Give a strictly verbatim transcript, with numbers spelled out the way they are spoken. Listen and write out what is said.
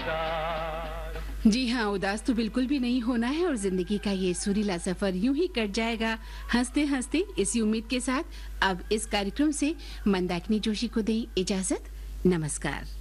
उदास। जी हाँ, उदास तो बिल्कुल भी नहीं होना है और जिंदगी का ये सुरीला सफर यूं ही कट जाएगा हंसते हंसते, इसी उम्मीद के साथ अब इस कार्यक्रम से मंदाकिनी जोशी को दें इजाजत। नमस्कार।